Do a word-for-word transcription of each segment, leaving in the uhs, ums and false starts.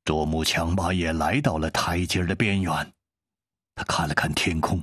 卓木强巴也来到了台阶的边缘，他看了看天空，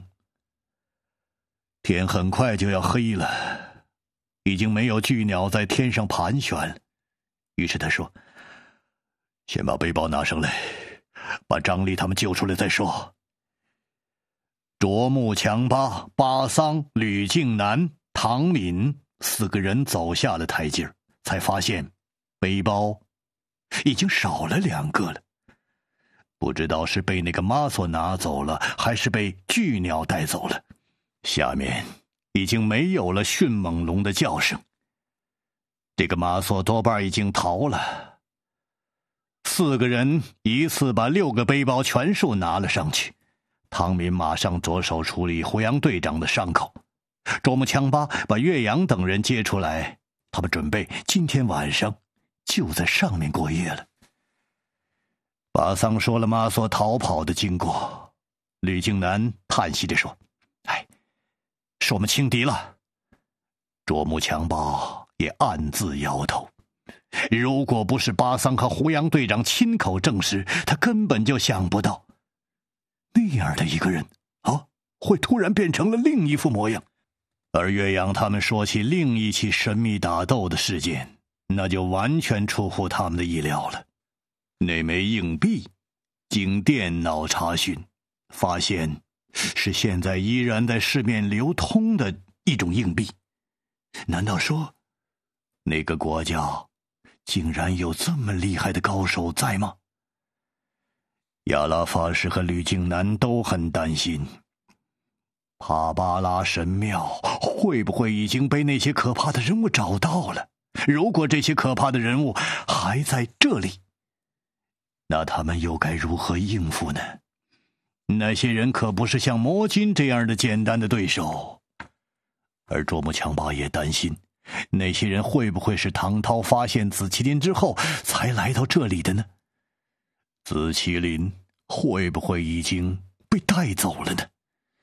天很快就要黑了，已经没有巨鸟在天上盘旋。于是他说：“先把背包拿上来，把张力他们救出来再说。”卓木强巴、巴桑、吕静南、唐敏四个人走下了台阶，才发现背包已经少了两个了。不知道是被那个马索拿走了，还是被巨鸟带走了。下面已经没有了迅猛龙的叫声，这个马索多半已经逃了。四个人一次把六个背包全数拿了上去。汤民马上着手处理胡杨队长的伤口，卓木强巴把岳阳等人接出来，他们准备今天晚上就在上面过夜了。巴桑说了马索逃跑的经过，吕静南叹息着说：“哎，是我们轻敌了。”卓木强巴也暗自摇头，如果不是巴桑和胡杨队长亲口证实，他根本就想不到那样的一个人啊，会突然变成了另一副模样。而岳阳他们说起另一起神秘打斗的事件，那就完全出乎他们的意料了。那枚硬币经电脑查询发现是现在依然在市面流通的一种硬币。难道说那个国家竟然有这么厉害的高手在吗？亚拉法师和吕静南都很担心，帕巴拉神庙会不会已经被那些可怕的人物找到了？如果这些可怕的人物还在这里，那他们又该如何应付呢？那些人可不是像魔金这样的简单的对手。而卓木强巴也担心，那些人会不会是唐涛发现紫麒麟之后才来到这里的呢？紫麒麟会不会已经被带走了呢？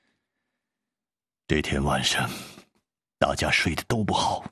这天晚上大家睡得都不好。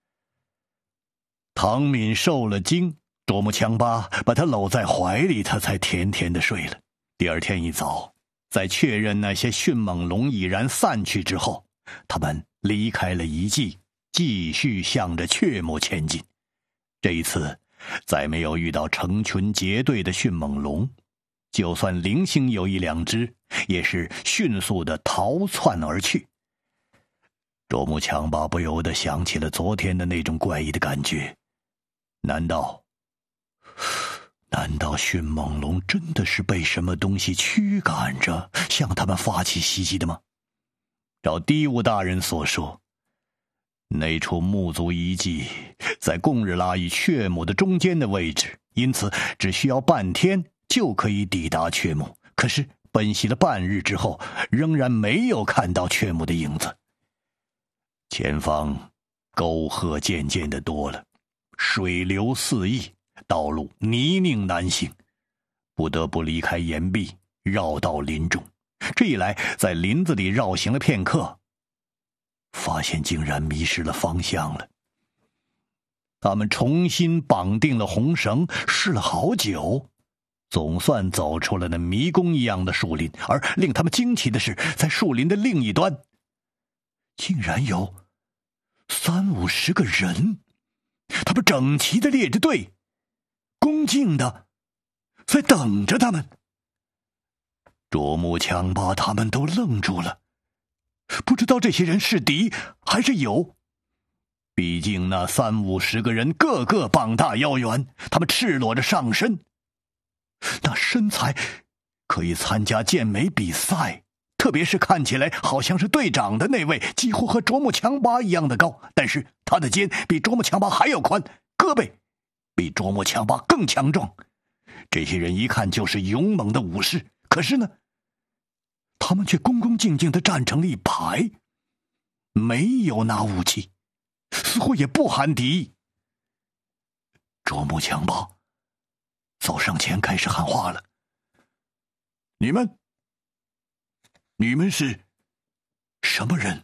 唐敏受了惊，卓木强巴把他搂在怀里，他才甜甜的睡了。第二天一早，在确认那些迅猛龙已然散去之后，他们离开了遗迹，继续向着雀木前进。这一次再没有遇到成群结队的迅猛龙，就算零星有一两只，也是迅速的逃窜而去。卓木强巴不由得想起了昨天的那种怪异的感觉，难道难道迅猛龙真的是被什么东西驱赶着向他们发起袭击的吗？照低雾大人所说，那处木族遗迹在贡日拉与雀木的中间的位置，因此只需要半天就可以抵达雀木。可是奔袭了半日之后，仍然没有看到雀木的影子。前方沟壑渐渐的多了，水流四溢，道路泥泞难行，不得不离开岩壁，绕到林中。这一来，在林子里绕行了片刻，发现竟然迷失了方向了。他们重新绑定了红绳，试了好久，总算走出了那迷宫一样的树林。而令他们惊奇的是，在树林的另一端竟然有三五十个人，他们整齐的列着队，恭敬的在等着他们。卓木强巴他们都愣住了，不知道这些人是敌还是友。毕竟那三五十个人个个膀大腰圆，他们赤裸着上身，那身材可以参加健美比赛，特别是看起来好像是队长的那位，几乎和卓木强巴一样的高，但是他的肩比卓木强巴还要宽，胳膊比卓木强巴更强壮。这些人一看就是勇猛的武士，可是呢，他们却恭恭敬敬地站成了一排，没有拿武器，似乎也不喊敌意。卓木强巴走上前开始喊话了：“你们你们是什么人？”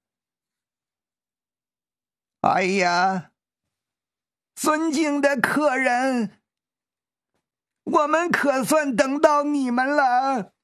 哎呀，尊敬的客人， 我们可算等到你们了。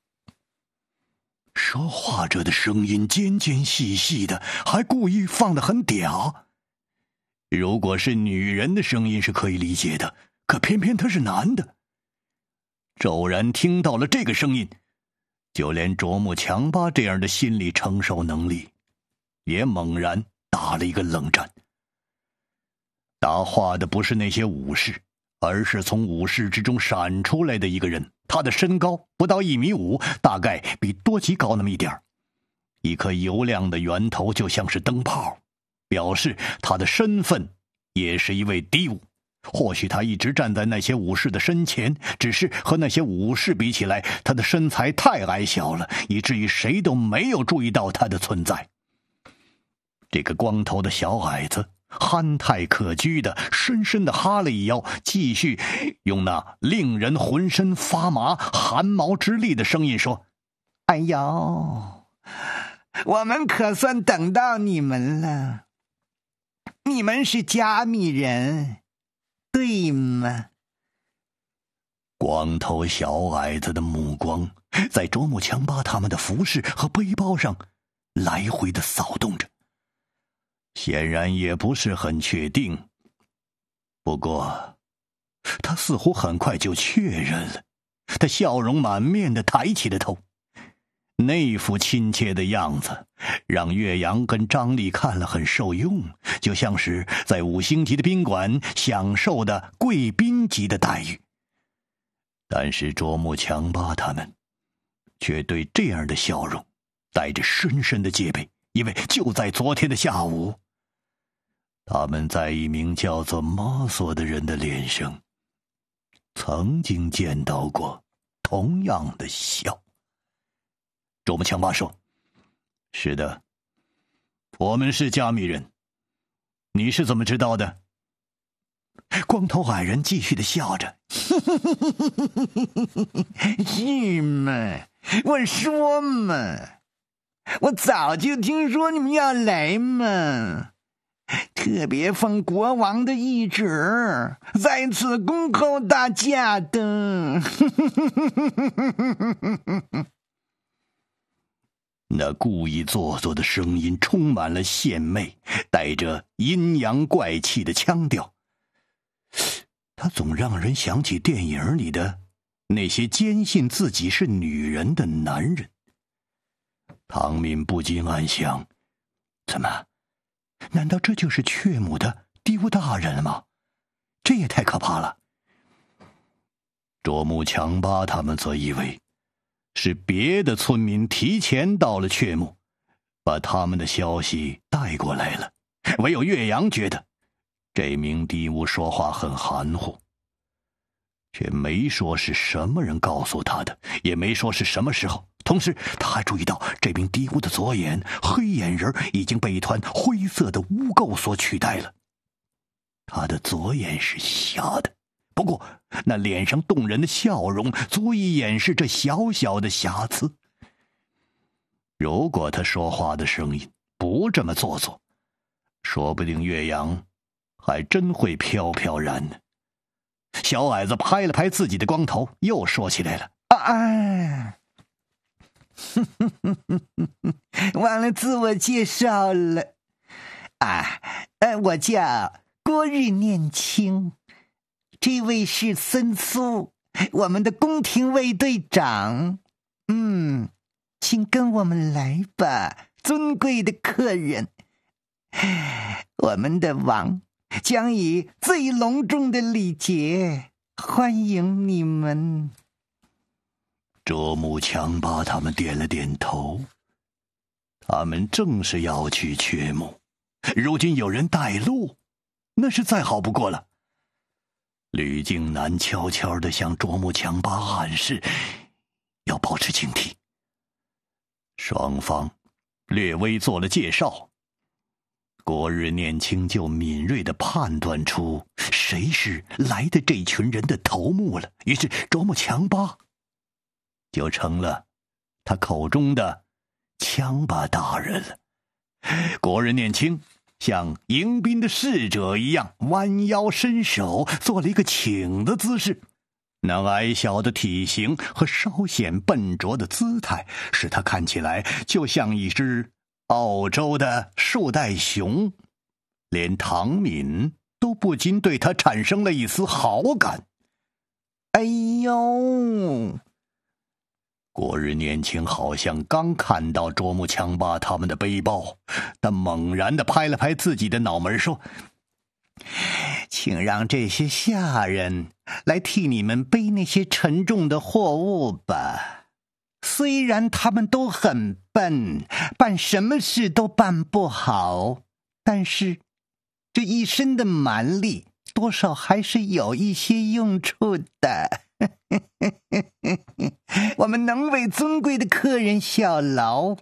说话者的声音尖尖细细的，还故意放得很嗲。如果是女人的声音是可以理解的，可偏偏他是男的。骤然听到了这个声音，就连卓木强巴这样的心理承受能力也猛然打了一个冷战。答话的不是那些武士，而是从武士之中闪出来的一个人。他的身高不到一米五，大概比多吉高那么一点，一颗油亮的圆头就像是灯泡，表示他的身份也是一位低武。或许他一直站在那些武士的身前，只是和那些武士比起来，他的身材太矮小了，以至于谁都没有注意到他的存在。这个光头的小矮子憨态可掬的深深的哈了一腰，继续用那令人浑身发麻寒毛直立的声音说： 哎呦，我们可算等到你们了。你们是加密人，对吗？ 光头小矮子的目光在卓木强巴他们的服饰和背包上来回的扫动着，显然也不是很确定。不过他似乎很快就确认了，他笑容满面地抬起了头。那副亲切的样子让岳阳跟张力看了很受用，就像是在五星级的宾馆享受的贵宾级的待遇。但是卓木强巴他们却对这样的笑容带着深深的戒备，因为就在昨天的下午，他们在一名叫做马索的人的脸上曾经见到过同样的笑。卓木强巴说：是的，我们是加密人。你是怎么知道的？光头矮人继续的笑着。 是吗？我说嘛，我早就听说你们要来嘛，特别奉国王的懿旨，在此恭候大家的。 那故意做作的声音充满了献媚，带着阴阳怪气的腔调。他总让人想起电影里的那些坚信自己是女人的男人。唐敏不禁暗想，怎么，难道这就是雀母的第五大人吗？这也太可怕了。卓木强巴他们则以为是别的村民提前到了雀木，把他们的消息带过来了。唯有岳阳觉得这名低武说话很含糊，却没说是什么人告诉他的，也没说是什么时候。同时他还注意到这名低武的左眼黑眼仁已经被一团灰色的污垢所取代了。他的左眼是瞎的，不过那脸上动人的笑容足以掩饰这小小的瑕疵。如果他说话的声音不这么做作，说不定岳阳还真会飘飘然呢。小矮子拍了拍自己的光头，又说起来了： 啊，忘了自我介绍了啊，呃，我叫郭日念青，这位是森苏，我们的宫廷卫队长。嗯，请跟我们来吧，尊贵的客人。我们的王将以最隆重的礼节欢迎你们。 卓木强巴他们点了点头。他们正是要去雀木，如今有人带路，那是再好不过了。吕静南悄悄地向卓木强巴暗示要保持警惕。双方略微做了介绍，郭日念青就敏锐地判断出谁是来的这群人的头目了，于是卓木强巴就成了他口中的强巴大人了。郭日念青像迎宾的侍者一样弯腰伸手，做了一个请的姿势。 那矮小的体型和稍显笨拙的姿态，使他看起来就像一只澳洲的树袋熊，连唐敏都不禁对他产生了一丝好感。 哎呦！ 郭日年轻好像刚看到卓木强巴他们的背包，他猛然地拍了拍自己的脑门说： 请让这些下人来替你们背那些沉重的货物吧。虽然他们都很笨，办什么事都办不好，但是这一身的蛮力多少还是有一些用处的。我们能为尊贵的客人效劳，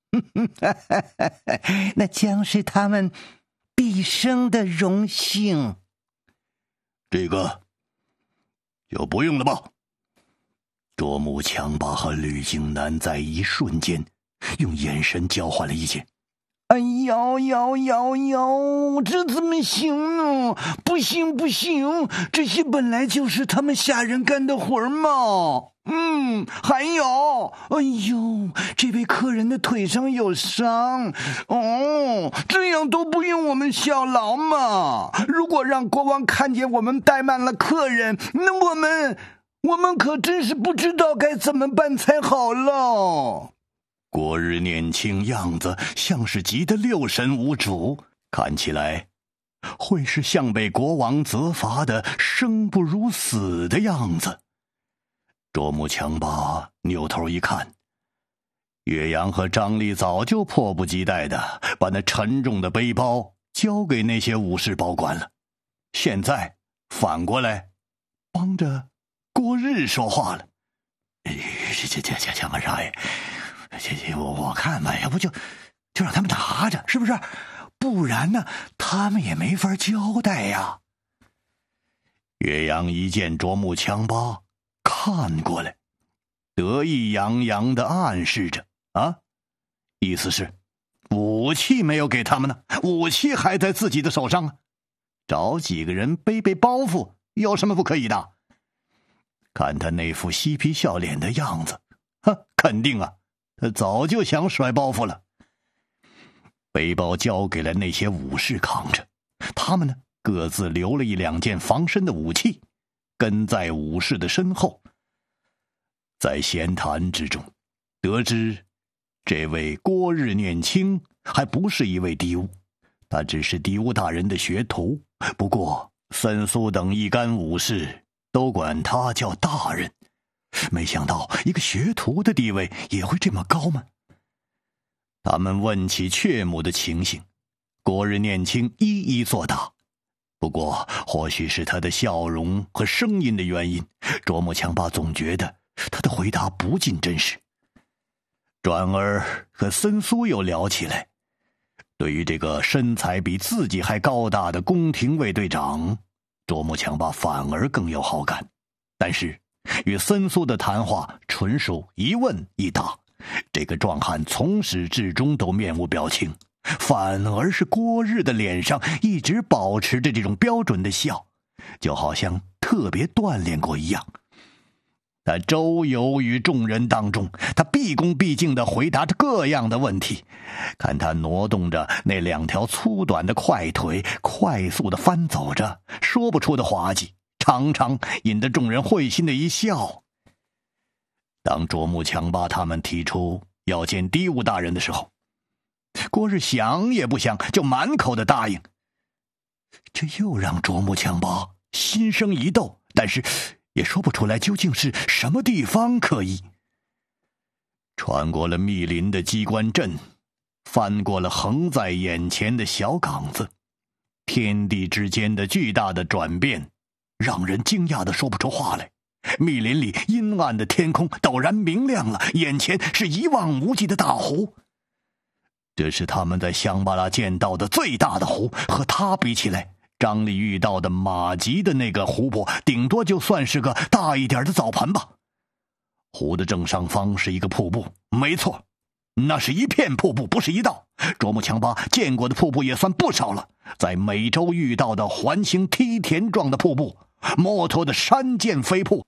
那将是他们毕生的荣幸。 这个就不用了吧。卓木强巴和吕京南在一瞬间用眼神交换了意见。 哎呦呦呦呦，这怎么行呢？不行不行，这些本来就是他们下人干的活嘛。嗯，还有，哎呦，这位客人的腿上有伤，哦，这样都不用我们效劳嘛。如果让国王看见我们怠慢了客人，那我们我们可真是不知道该怎么办才好了。 郭日年轻样子像是急得六神无主，看起来会是像被国王责罚的生不如死的样子。卓木强巴扭头一看，岳阳和张力早就迫不及待地把那沉重的背包交给那些武士保管了，现在反过来帮着郭日说话了。这这这这强巴少爷，这这我我看吧，要不就就让他们拿着，是不是？不然呢，他们也没法交代呀。岳阳一见卓木强巴看过来，得意洋洋地暗示着啊，意思是武器没有给他们呢，武器还在自己的手上啊，找几个人背背包袱有什么不可以的？看他那副嬉皮笑脸的样子，呵，肯定啊，他早就想甩包袱了。背包交给了那些武士扛着，他们呢各自留了一两件防身的武器，跟在武士的身后。在闲谈之中，得知这位郭日念清还不是一位敌巫，他只是敌巫大人的学徒，不过森苏等一干武士都管他叫大人。没想到一个学徒的地位也会这么高吗？他们问起雀母的情形，郭日念清一一作答。不过或许是他的笑容和声音的原因，卓木强巴总觉得他的回答不尽真实。转而和森苏又聊起来，对于这个身材比自己还高大的宫廷卫队长，卓木强巴反而更有好感。但是与森苏的谈话纯属一问一答，这个壮汉从始至终都面无表情，反而是郭日的脸上一直保持着这种标准的笑，就好像特别锻炼过一样。他周游于众人当中，他毕恭毕敬地回答着各样的问题，看他挪动着那两条粗短的快腿，快速地翻走着，说不出的滑稽，常常引得众人会心的一笑。当卓木强巴他们提出要见敌巫大人的时候，郭日想也不想就满口的答应，这又让卓木强巴心生一窦，但是也说不出来究竟是什么地方可疑。穿过了密林的机关阵，翻过了横在眼前的小岗子，天地之间的巨大的转变让人惊讶的说不出话来。密林里阴暗的天空陡然明亮了，眼前是一望无际的大湖。这是他们在香巴拉见到的最大的湖，和它比起来，张力遇到的马吉的那个湖泊顶多就算是个大一点的澡盆吧。湖的正上方是一个瀑布，没错，那是一片瀑布，不是一道。卓木强巴见过的瀑布也算不少了，在美洲遇到的环形梯田状的瀑布，摩托的山涧飞瀑，